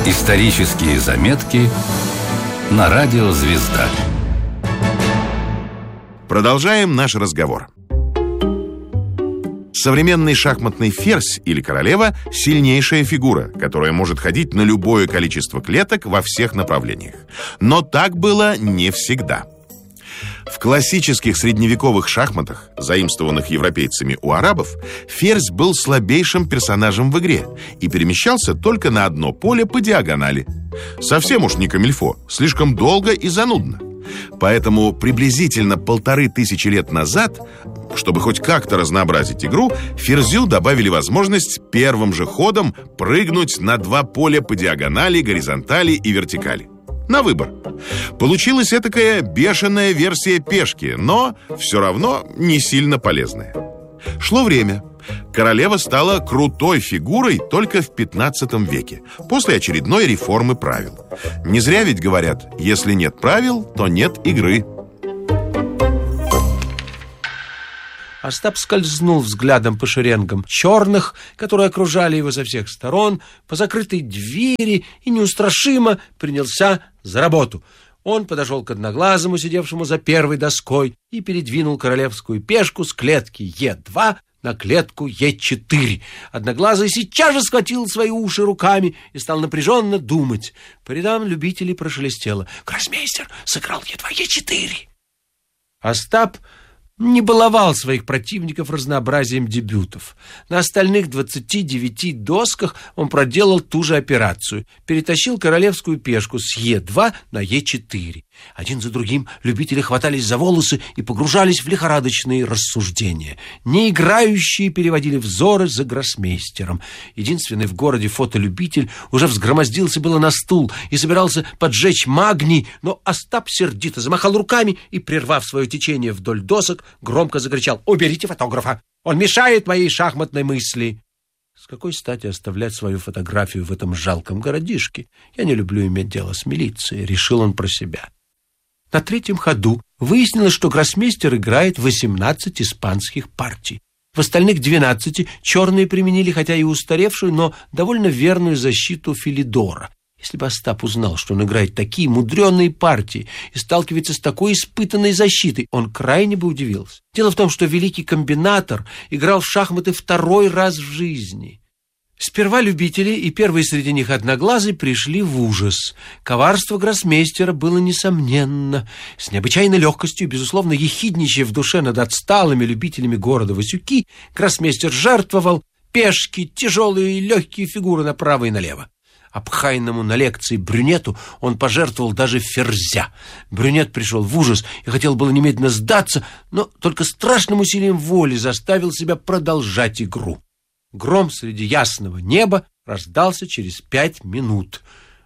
Исторические заметки на радио «Звезда». Продолжаем наш разговор. Современный шахматный ферзь или королева – сильнейшая фигура, которая может ходить на любое количество клеток во всех направлениях. Но так было не всегда. В классических средневековых шахматах, заимствованных европейцами у арабов, ферзь был слабейшим персонажем в игре и перемещался только на одно поле по диагонали. Совсем уж не камильфо, слишком долго и занудно. Поэтому приблизительно 1500 лет назад, чтобы хоть как-то разнообразить игру, ферзю добавили возможность первым же ходом прыгнуть на два поля по диагонали, горизонтали и вертикали. На выбор. Получилась этакая бешеная версия пешки, но все равно не сильно полезная. Шло время. Королева стала крутой фигурой только в 15 веке, после очередной реформы правил. Не зря ведь говорят, если нет правил, то нет игры. Остап скользнул взглядом по шеренгам черных, которые окружали его со всех сторон, по закрытой двери и неустрашимо принялся за работу. Он подошел к Одноглазому, сидевшему за первой доской, и передвинул королевскую пешку с клетки Е2 на клетку Е4. Одноглазый сейчас же схватил свои уши руками и стал напряженно думать. По рядам любителей прошелестело: «Гроссмейстер сыграл Е2, Е4». Остап не баловал своих противников разнообразием дебютов. На остальных 29 досках он проделал ту же операцию. Перетащил королевскую пешку с Е2 на Е4. Один за другим любители хватались за волосы и погружались в лихорадочные рассуждения. Неиграющие переводили взоры за гроссмейстером. Единственный в городе фотолюбитель уже взгромоздился было на стул и собирался поджечь магний, но Остап сердито замахал руками и, прервав свое течение вдоль досок, громко закричал: «Уберите фотографа! Он мешает моей шахматной мысли!» С какой стати оставлять свою фотографию в этом жалком городишке? Я не люблю иметь дело с милицией, решил он про себя. На третьем ходу выяснилось, что гроссмейстер играет 18 испанских партий. В остальных 12 черные применили, хотя и устаревшую, но довольно верную защиту Филидора. Если бы Остап узнал, что он играет такие мудреные партии и сталкивается с такой испытанной защитой, он крайне бы удивился. Дело в том, что великий комбинатор играл в шахматы второй раз в жизни. Сперва любители, и первый среди них Одноглазый, пришли в ужас. Коварство гроссмейстера было несомненно. С необычайной легкостью, безусловно, ехидничая в душе над отсталыми любителями города Васюки, гроссмейстер жертвовал пешки, тяжелые и легкие фигуры направо и налево. Обхайному на лекции брюнету он пожертвовал даже ферзя. Брюнет пришел в ужас и хотел было немедленно сдаться, но только страшным усилием воли заставил себя продолжать игру. Гром среди ясного неба раздался через 5 минут.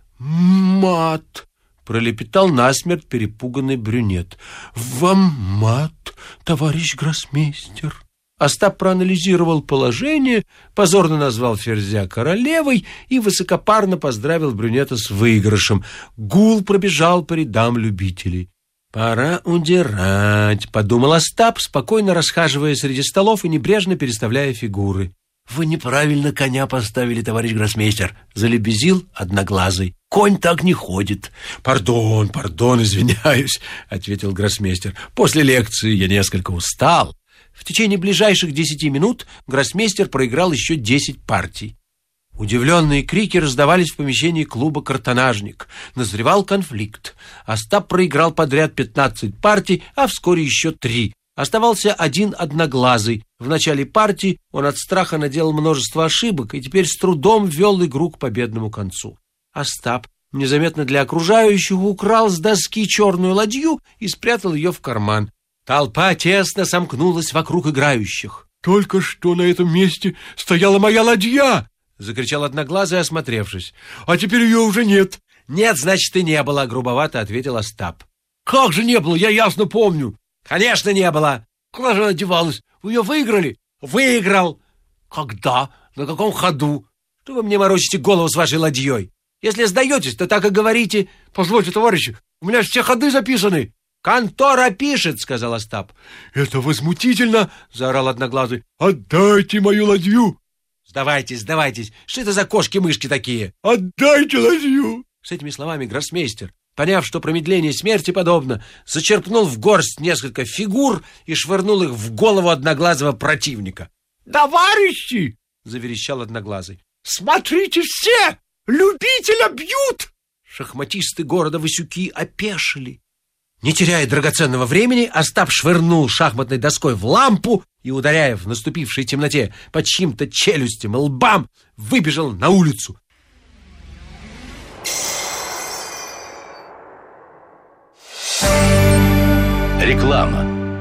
«Мат!» — пролепетал насмерть перепуганный брюнет. «Вам мат, товарищ гроссмейстер!» Остап проанализировал положение, позорно назвал ферзя королевой и высокопарно поздравил брюнета с выигрышем. Гул пробежал по рядам любителей. «Пора удирать», — подумал Остап, спокойно расхаживая среди столов и небрежно переставляя фигуры. «Вы неправильно коня поставили, товарищ гроссмейстер», — залебезил Одноглазый. «Конь так не ходит». «Пардон, извиняюсь», — ответил гроссмейстер. «После лекции я несколько устал». В течение ближайших 10 минут гроссмейстер проиграл еще 10 партий. Удивленные крики раздавались в помещении клуба «Картонажник». Назревал конфликт. Остап проиграл подряд 15 партий, а вскоре еще 3. Оставался один Одноглазый. В начале партии он от страха наделал множество ошибок и теперь с трудом вел игру к победному концу. Остап незаметно для окружающих украл с доски черную ладью и спрятал ее в карман. Толпа тесно сомкнулась вокруг играющих. «Только что на этом месте стояла моя ладья!» — закричал Одноглазый, осмотревшись. «А теперь ее уже нет». «Нет, значит, и не было», — грубовато ответил Остап. «Как же не было? Я ясно помню». «Конечно, не было». «Куда же она девалась? Вы ее выиграли?» «Выиграл». «Когда? На каком ходу?» «Что вы мне морочите голову с вашей ладьей? Если сдаетесь, то так и говорите». «Позвольте, товарищи, у меня все ходы записаны». «Контора пишет», — сказал Остап. «Это возмутительно», — заорал Одноглазый. «Отдайте мою ладью». Сдавайтесь, сдавайтесь. Что это за кошки-мышки такие? Отдайте ладью. С этими словами гроссмейстер, поняв, что промедление смерти подобно, зачерпнул в горсть несколько фигур и швырнул их в голову одноглазого противника. Товарищи, заверещал одноглазый. Смотрите все! Любителя бьют! Шахматисты города Васюки опешили. Не теряя драгоценного времени, Остап швырнул шахматной доской в лампу и, ударяя в наступившей темноте по чьим-то челюстям и лбам, выбежал на улицу. Реклама.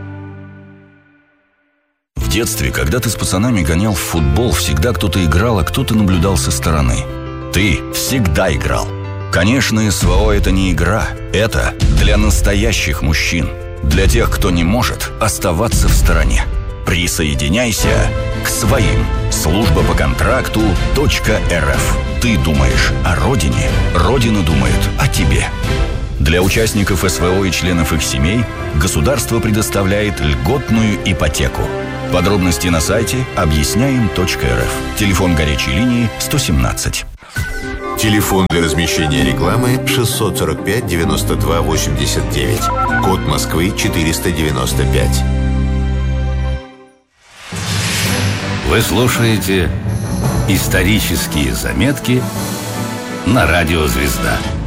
В детстве, когда ты с пацанами гонял в футбол, всегда кто-то играл, а кто-то наблюдал со стороны. Ты всегда играл. Конечно, СВО – это не игра. Это для настоящих мужчин. Для тех, кто не может оставаться в стороне. Присоединяйся к своим. Служба по контракту .рф. Ты думаешь о родине, Родина думает о тебе. Для участников СВО и членов их семей государство предоставляет льготную ипотеку. Подробности на сайте объясняем.рф. Телефон горячей линии 117. Телефон для размещения рекламы 645 92 89. Код Москвы 495. Вы слушаете «Исторические заметки» на радио «Звезда».